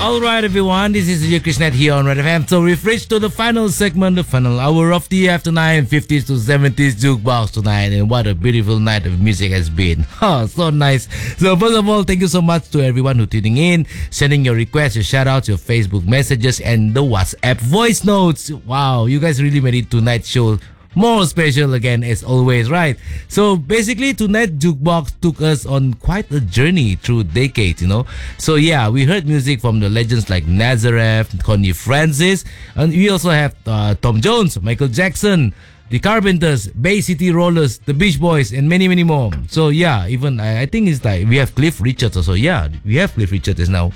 Alright everyone, this is DJ Krishnath here on Red FM. So we've reached to the final segment, the final hour of the after 9 50s to 70s jukebox tonight. And what a beautiful night of music has been. Oh, so nice. So first of all, thank you so much to everyone who tuning in, sending your requests, your shout outs, your Facebook messages and the WhatsApp voice notes. Wow, you guys really made it tonight's show more special again as always, right? So basically tonight Jukebox took us on quite a journey through decades, So yeah, we heard music from the legends like Nazareth, Connie Francis, and we also have Tom Jones, Michael Jackson, the Carpenters, Bay City Rollers, the Beach Boys, and many, many more. So yeah, even I think it's like we have Cliff Richards also. Yeah, we have Cliff Richards now.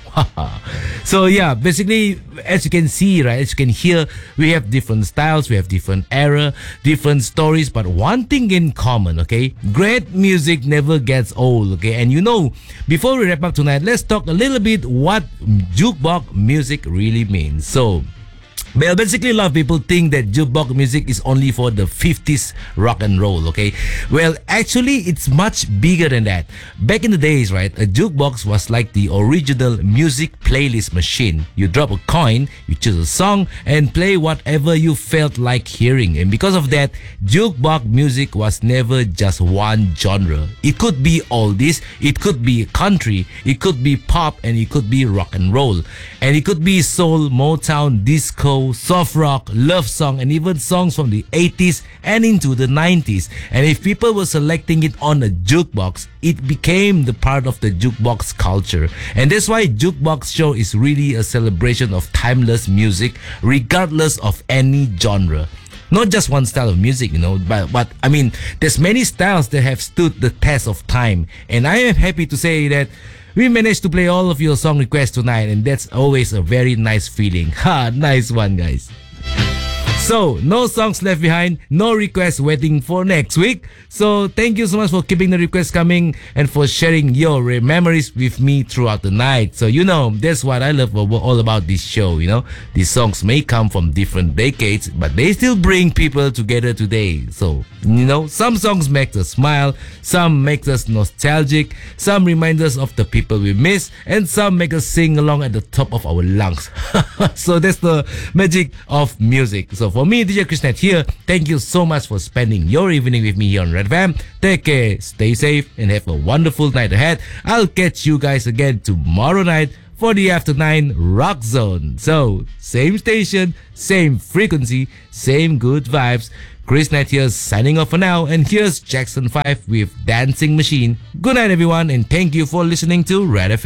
So yeah, basically, as you can see, right, as you can hear, we have different styles, we have different era, different stories, but one thing in common, okay? Great music never gets old, okay? And before we wrap up tonight, let's talk a little bit what jukebox music really means. So, well, basically, a lot of people think that jukebox music is only for the 50s rock and roll, okay? Well, actually, it's much bigger than that. Back in the days, right, a jukebox was like the original music playlist machine. You drop a coin, you choose a song, and play whatever you felt like hearing. And because of that, jukebox music was never just one genre. It could be oldies, it could be country, it could be pop, and it could be rock and roll. And it could be soul, Motown, disco, soft rock, love song, and even songs from the 80s and into the 90s. And if people were selecting it on a jukebox, it became the part of the jukebox culture. And that's why Jukebox Show is really a celebration of timeless music, regardless of any genre. Not just one style of music, but I mean, there's many styles that have stood the test of time. And I am happy to say that we managed to play all of your song requests tonight, and that's always a very nice feeling. Ha, nice one, guys. So, no songs left behind, no requests waiting for next week. So, thank you so much for keeping the requests coming and for sharing your memories with me throughout the night. So, that's what I love all about this show, These songs may come from different decades, but they still bring people together today. So, some songs make us smile, some make us nostalgic, some remind us of the people we miss, and some make us sing along at the top of our lungs. So, that's the magic of music. So, for me, DJ Krishnath here, thank you so much for spending your evening with me here on Red FM. Take care, stay safe, and have a wonderful night ahead. I'll catch you guys again tomorrow night for the After 9 Rock Zone. So, same station, same frequency, same good vibes. Krishnath here signing off for now, and here's Jackson 5 with Dancing Machine. Good night everyone, and thank you for listening to Red FM.